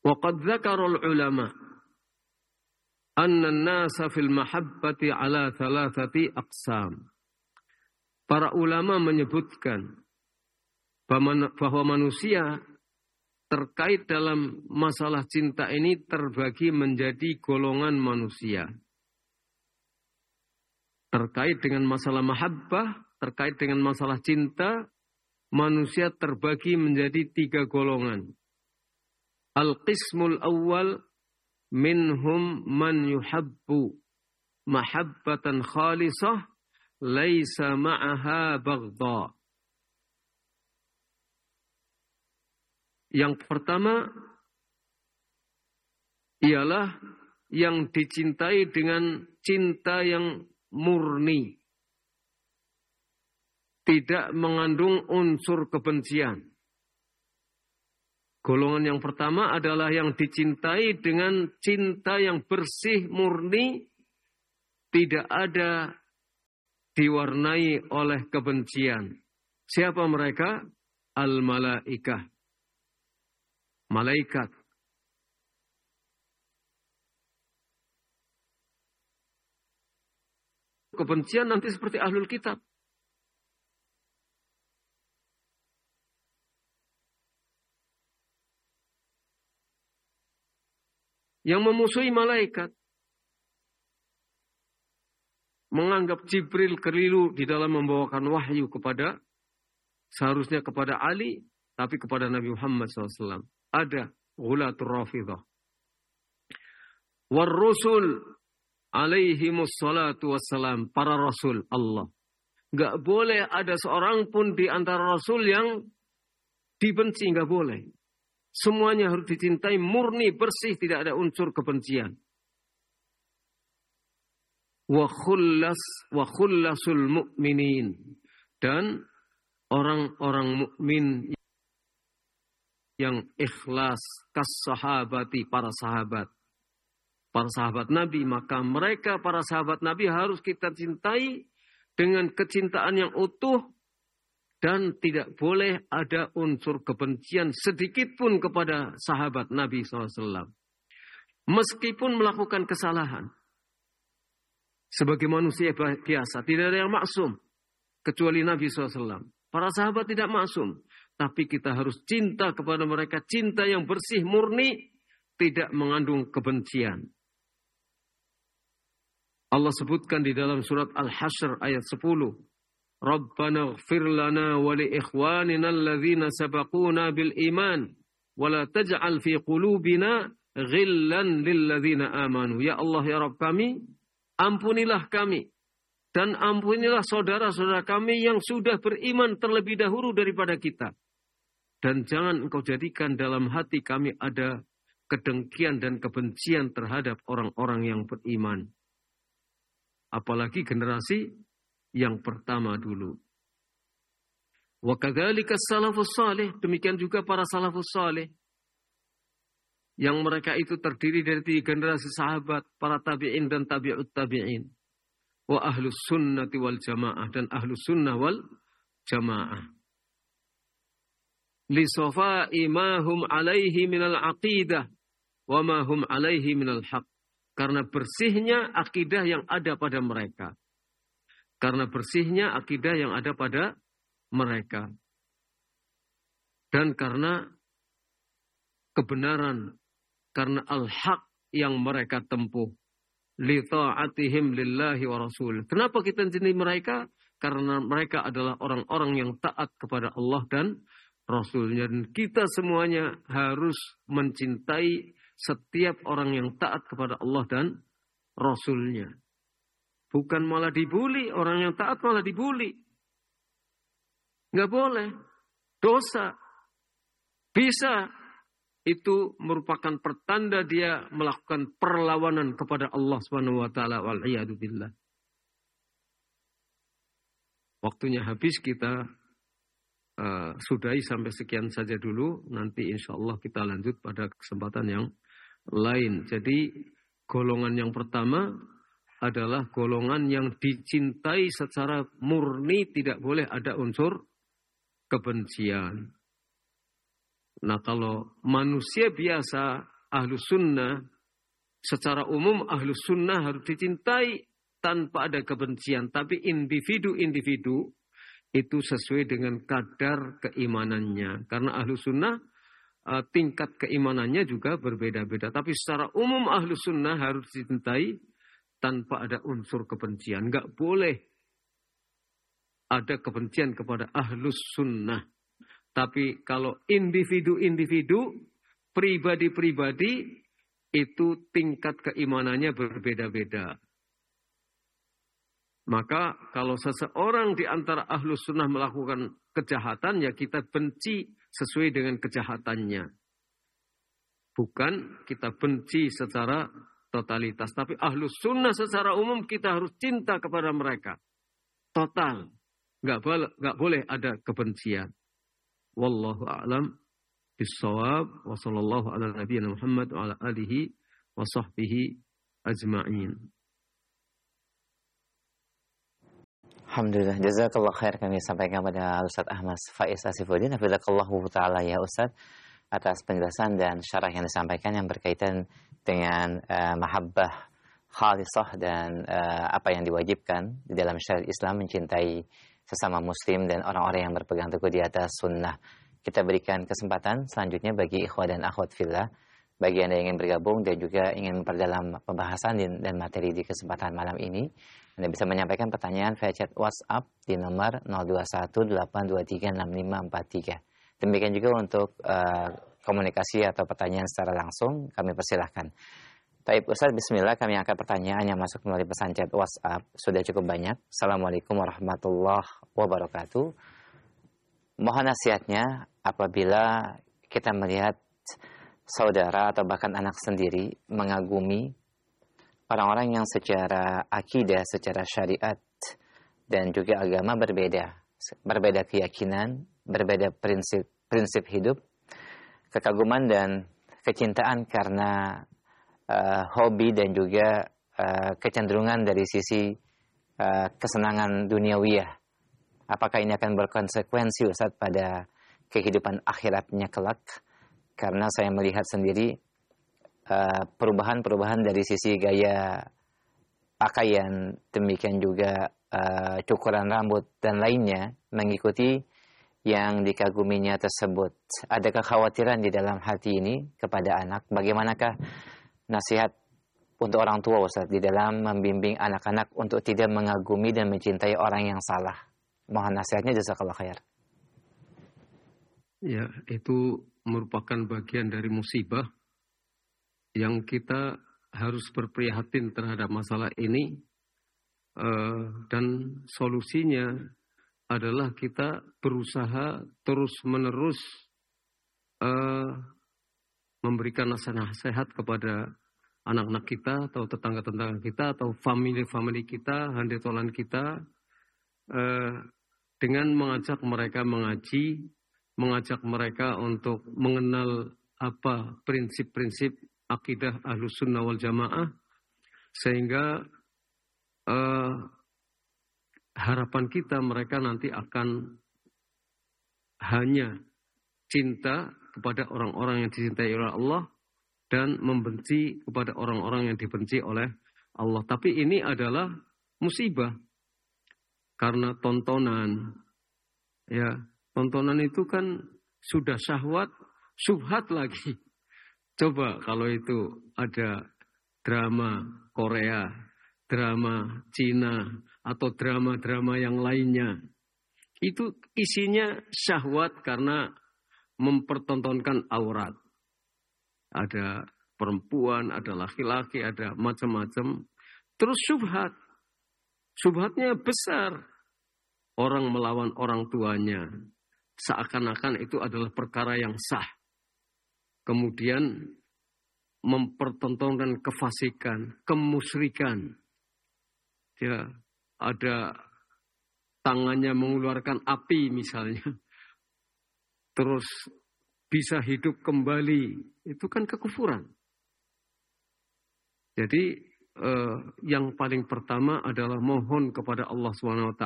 Wa qad dzakara al-ulama anna an-nasa fil mahabbati ala thalathati aqsam. Para ulama menyebutkan bahwa manusia terkait dalam masalah cinta ini terbagi menjadi golongan manusia. Terkait dengan masalah mahabbah, terkait dengan masalah cinta, manusia terbagi menjadi 3 golongan. Al-qismul awwal minhum man yuhabbu mahabbatan khalisah laisa ma'aha baghdha. Yang pertama ialah yang dicintai dengan cinta yang murni, tidak mengandung unsur kebencian. Golongan yang pertama adalah yang dicintai dengan cinta yang bersih, murni, tidak ada diwarnai oleh kebencian. Siapa mereka? Al-malaikah. Malaikat. Kebencian nanti seperti ahlul kitab. Yang memusuhi malaikat. Menganggap Jibril keliru di dalam membawakan wahyu seharusnya kepada Ali, tapi kepada Nabi Muhammad SAW. Ada ghulatur rafidah. War-rusul alaihimus salatu wassalam. Para rasul Allah. Gak boleh ada seorang pun di antara rasul yang dibenci. Gak boleh. Semuanya harus dicintai murni, bersih. Tidak ada unsur kebencian. Wa khullasul mu'minin. Dan orang-orang mukmin yang ikhlas, kas sahabati, para sahabat Nabi, maka mereka para sahabat Nabi harus kita cintai dengan kecintaan yang utuh dan tidak boleh ada unsur kebencian sedikit pun kepada sahabat Nabi SAW. Meskipun melakukan kesalahan. Sebagai manusia biasa, tidak ada yang maksum kecuali Nabi SAW. Para sahabat tidak maksum. Tapi kita harus cinta kepada mereka. Cinta yang bersih, murni. Tidak mengandung kebencian. Allah sebutkan di dalam surat Al-Hasyr ayat 10. Rabbana ighfir lana wa li ikhwanina alladhina sabaquna bil iman. Wa la taj'al fi qulubina ghillan lilladhina amanu. Ya Allah, ya Rabb kami, ampunilah kami. Dan ampunilah saudara-saudara kami yang sudah beriman terlebih dahulu daripada kita. Dan jangan engkau jadikan dalam hati kami ada kedengkian dan kebencian terhadap orang-orang yang beriman. Apalagi generasi yang pertama dulu. Wa kadzalika salafus salih. Demikian juga para salafus salih. Yang mereka itu terdiri dari 3 generasi sahabat, para tabi'in dan tabi'ut tabi'in. Wa ahlus sunnati wal jamaah. Dan ahlus sunnah wal jamaah. Li safai ma hum alaihi minal aqidah. Wa ma hum alaihi minal haq. Karena bersihnya akidah yang ada pada mereka. Karena bersihnya akidah yang ada pada mereka. Dan karena kebenaran. Karena al-haq yang mereka tempuh. Li ta'atihim lillahi wa rasul. Kenapa kita mencintai mereka? Karena mereka adalah orang-orang yang taat kepada Allah dan Rasulnya. Dan kita semuanya harus mencintai setiap orang yang taat kepada Allah dan Rasulnya. Bukan malah dibuli. Orang yang taat malah dibuli. Nggak boleh. Dosa. Bisa. Itu merupakan pertanda dia melakukan perlawanan kepada Allah Subhanahu wa taala wal iyadu billah. Waktunya habis, kita sudahi sampai sekian saja dulu. Nanti insya Allah kita lanjut pada kesempatan yang lain. Jadi golongan yang pertama adalah golongan yang dicintai secara murni, tidak boleh ada unsur kebencian. Nah, kalau manusia biasa Ahlus Sunnah, secara umum Ahlus Sunnah harus dicintai tanpa ada kebencian. Tapi individu-individu itu sesuai dengan kadar keimanannya. Karena Ahlus Sunnah tingkat keimanannya juga berbeda-beda. Tapi secara umum Ahlus Sunnah harus dicintai tanpa ada unsur kebencian. Enggak boleh ada kebencian kepada Ahlus Sunnah. Tapi kalau individu-individu, pribadi-pribadi, itu tingkat keimanannya berbeda-beda. Maka kalau seseorang di antara Ahlus Sunnah melakukan kejahatan, ya kita benci sesuai dengan kejahatannya. Bukan kita benci secara totalitas. Tapi Ahlus Sunnah secara umum kita harus cinta kepada mereka. Total. Nggak boleh ada kebencian. Wallahu a'lam bis-shawab wa sallallahu ala nabiyyina Muhammad wa ala alihi wa sahbihi ajma'in. Alhamdulillah, jazakallah khair kami sampaikan kepada Ustaz Ahmad Faiz Asifuddin hafizakallahu ta'ala ya Ustaz atas penjelasan dan syarah yang disampaikan yang berkaitan dengan mahabbah khalisah dan apa yang diwajibkan di dalam syariat Islam, mencintai sesama muslim dan orang-orang yang berpegang teguh di atas sunnah. Kita berikan kesempatan selanjutnya bagi ikhwah dan akhwat fillah, bagi Anda yang ingin bergabung dan juga ingin memperdalam pembahasan dan materi di kesempatan malam ini, Anda bisa menyampaikan pertanyaan via chat WhatsApp di nomor 0218236543. Demikian juga untuk komunikasi atau pertanyaan secara langsung, kami persilahkan. Taib Ustaz, bismillah, kami angkat pertanyaan yang masuk melalui pesan chat WhatsApp. Sudah cukup banyak. Assalamualaikum warahmatullahi wabarakatuh. Mohon nasihatnya apabila kita melihat saudara atau bahkan anak sendiri mengagumi orang-orang yang secara akidah, secara syariat dan juga agama berbeda keyakinan, berbeda prinsip hidup, kekaguman dan kecintaan karena hobi dan juga kecenderungan dari sisi kesenangan duniawiyah. Apakah ini akan berkonsekuensi Ustaz pada kehidupan akhiratnya kelak? Karena saya melihat sendiri perubahan-perubahan dari sisi gaya pakaian, demikian juga cukuran rambut dan lainnya mengikuti yang dikaguminya tersebut. Ada kekhawatiran di dalam hati ini kepada anak. Bagaimanakah nasihat untuk orang tua Ustaz di dalam membimbing anak-anak untuk tidak mengagumi dan mencintai orang yang salah? Mohon nasihatnya, jazakallah khair. Ya, itu merupakan bagian dari musibah yang kita harus berprihatin terhadap masalah ini, dan solusinya adalah kita berusaha terus-menerus memberikan nasihat kepada anak-anak kita atau tetangga-tetangga kita atau family kita, handetolan kita, dengan mengajak mereka mengaji, mengajak mereka untuk mengenal apa prinsip-prinsip akidah Ahlus Sunnah wal Jamaah, sehingga harapan kita mereka nanti akan hanya cinta kepada orang-orang yang dicintai oleh Allah dan membenci kepada orang-orang yang dibenci oleh Allah. Tapi ini adalah musibah karena tontonan. Ya, tontonan itu kan sudah syahwat, syubhat lagi. Coba kalau itu ada drama Korea, drama Cina, atau drama-drama yang lainnya. Itu isinya syahwat karena mempertontonkan aurat. Ada perempuan, ada laki-laki, ada macam-macam. Terus syubhat. Syubhatnya besar. Orang melawan orang tuanya. Seakan-akan itu adalah perkara yang sah. Kemudian mempertontonkan kefasikan, kemusyrikan. Ya, ada tangannya mengeluarkan api misalnya. Terus bisa hidup kembali. Itu kan kekufuran. Jadi yang paling pertama adalah mohon kepada Allah SWT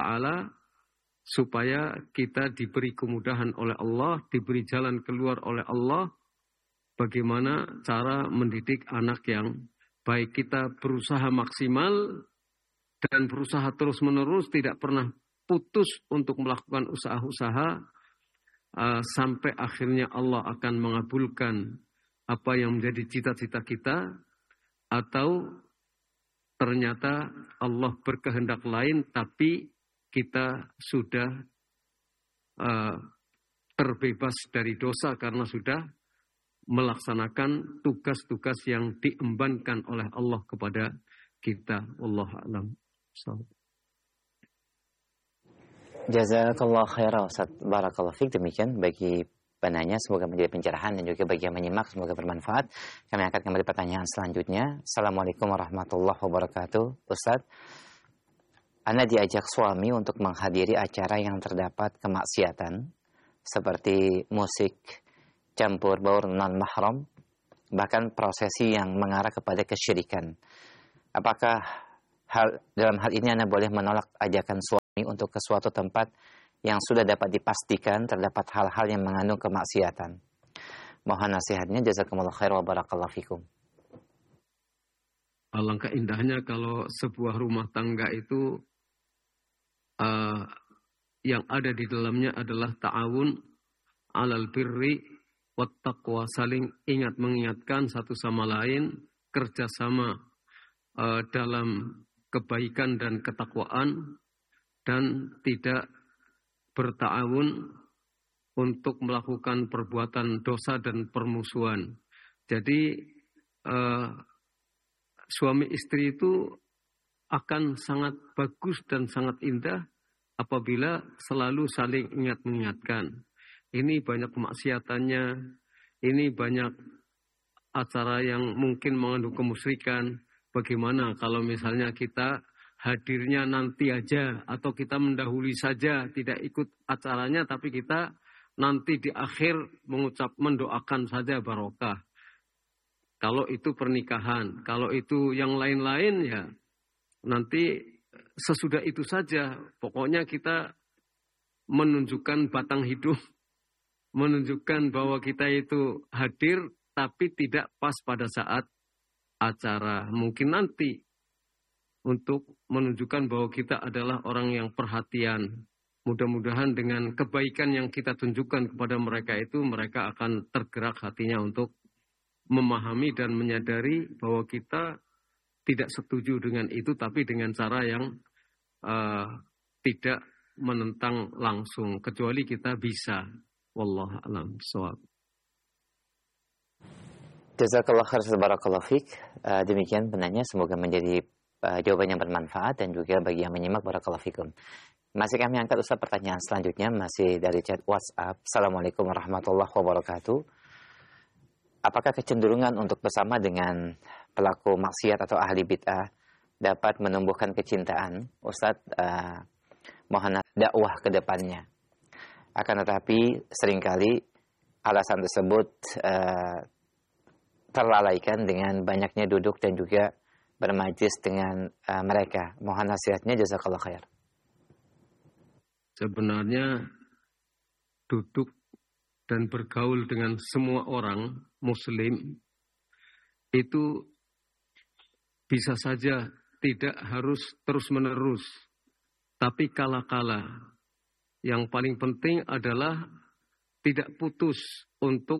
supaya kita diberi kemudahan oleh Allah, diberi jalan keluar oleh Allah bagaimana cara mendidik anak yang baik. Kita berusaha maksimal dan berusaha terus-menerus, tidak pernah putus untuk melakukan usaha-usaha sampai akhirnya Allah akan mengabulkan apa yang menjadi cita-cita kita, atau ternyata Allah berkehendak lain tapi kita sudah terbebas dari dosa karena sudah melaksanakan tugas-tugas yang diembankan oleh Allah kepada kita. Wallahu a'lam. Jazakallah khairan Ustaz. Barakallahu fiik. Demikian bagi penanya, semoga menjadi pencerahan, dan juga bagi yang menyimak semoga bermanfaat. Kami akan kembali pertanyaan selanjutnya. Assalamualaikum warahmatullahi wabarakatuh. Ustaz, Ana diajak suami untuk menghadiri acara yang terdapat kemaksiatan seperti musik, campur baur non-mahram, bahkan prosesi yang mengarah kepada kesyirikan. Apakah dalam hal ini Ana boleh menolak ajakan suami untuk ke suatu tempat yang sudah dapat dipastikan terdapat hal-hal yang mengandung kemaksiatan? Mohon nasihatnya. Jazakumullah khair wa barakallahu fikum. Alangkah indahnya kalau sebuah rumah tangga itu yang ada di dalamnya adalah ta'awun 'alal birri wat taqwa, saling ingat mengingatkan satu sama lain, kerjasama dalam kebaikan dan ketakwaan, dan tidak berta'awun untuk melakukan perbuatan dosa dan permusuhan. Jadi suami istri itu akan sangat bagus dan sangat indah apabila selalu saling ingat mengingatkan. Ini banyak kemaksiatannya, ini banyak acara yang mungkin mengandung kemusyrikan. Bagaimana kalau misalnya kita hadirnya nanti aja, atau kita mendahului saja, tidak ikut acaranya, tapi kita nanti di akhir mendoakan saja barokah. Kalau itu pernikahan, kalau itu yang lain-lain ya nanti sesudah itu saja. Pokoknya kita menunjukkan batang hidup, menunjukkan bahwa kita itu hadir, tapi tidak pas pada saat acara. Mungkin nanti untuk menunjukkan bahwa kita adalah orang yang perhatian. Mudah-mudahan dengan kebaikan yang kita tunjukkan kepada mereka itu, mereka akan tergerak hatinya untuk memahami dan menyadari bahwa kita tidak setuju dengan itu, tapi dengan cara yang tidak menentang langsung, kecuali kita bisa. Wallahu a'lam bishawab. Jazakallah khair, barakallahu fiik. Demikian penanya, semoga menjadi jawaban yang bermanfaat, dan juga bagi yang menyimak, barakallahu fikum. Masih kami angkat Ustaz pertanyaan selanjutnya, masih dari chat WhatsApp. Assalamualaikum warahmatullahi wabarakatuh. Apakah kecenderungan untuk bersama dengan pelaku maksiat atau ahli bid'ah dapat menumbuhkan kecintaan? Ustaz, mohon dakwah ke depannya. Akan tetapi seringkali alasan tersebut terlalaikan dengan banyaknya duduk dan juga bermajlis dengan mereka. Mohon nasihatnya, jazakallah khair. Sebenarnya duduk dan bergaul dengan semua orang muslim itu bisa saja, tidak harus terus-menerus. Tapi kala-kala yang paling penting adalah tidak putus untuk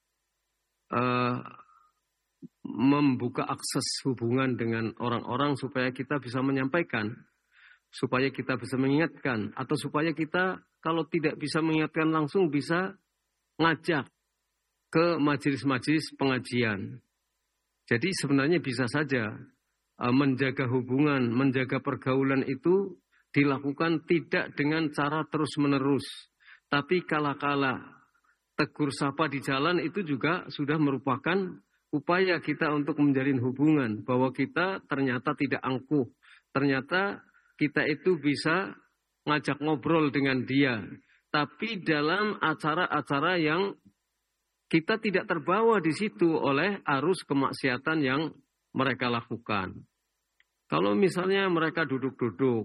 membuka akses hubungan dengan orang-orang supaya kita bisa menyampaikan, supaya kita bisa mengingatkan, atau supaya kita kalau tidak bisa mengingatkan langsung bisa ngajak ke majelis-majelis pengajian. Jadi sebenarnya bisa saja menjaga hubungan, menjaga pergaulan itu dilakukan tidak dengan cara terus-menerus. Tapi kala-kala tegur sapa di jalan itu juga sudah merupakan upaya kita untuk menjalin hubungan. Bahwa kita ternyata tidak angkuh. Ternyata kita itu bisa ngajak ngobrol dengan dia. Tapi dalam acara-acara yang kita tidak terbawa di situ oleh arus kemaksiatan yang mereka lakukan. Kalau misalnya mereka duduk-duduk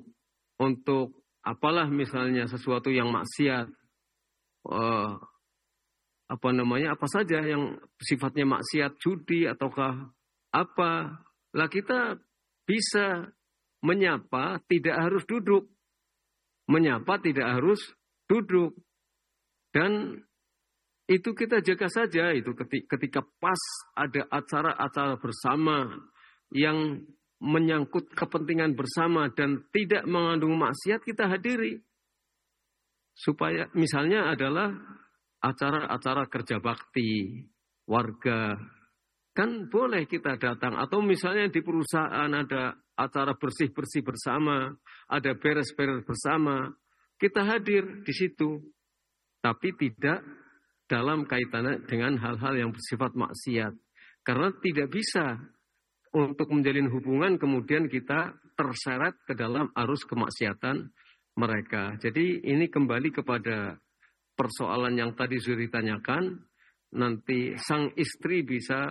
untuk apalah misalnya sesuatu yang maksiat, apa saja yang sifatnya maksiat, judi ataukah apa. Lah kita bisa menyapa, tidak harus duduk. Menyapa tidak harus duduk. Dan itu kita jaga saja, itu ketika pas ada acara-acara bersama yang menyangkut kepentingan bersama dan tidak mengandung maksiat, kita hadiri. Supaya misalnya adalah acara-acara kerja bakti warga, kan boleh kita datang. Atau misalnya di perusahaan ada acara bersih-bersih bersama, ada beres-beres bersama, kita hadir di situ. Tapi tidak dalam kaitannya dengan hal-hal yang bersifat maksiat. Karena tidak bisa untuk menjalin hubungan kemudian kita terseret ke dalam arus kemaksiatan mereka. Jadi ini kembali kepada persoalan yang tadi sudah ditanyakan. Nanti sang istri bisa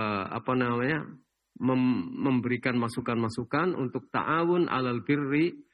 memberikan masukan-masukan untuk ta'awun alal birri